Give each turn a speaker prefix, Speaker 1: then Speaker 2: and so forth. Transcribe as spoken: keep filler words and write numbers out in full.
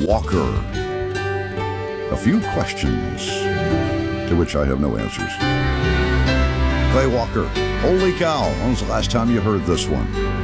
Speaker 1: Walker. A few questions to which I have no answers. Clay Walker, holy cow, when was the last time you heard this one?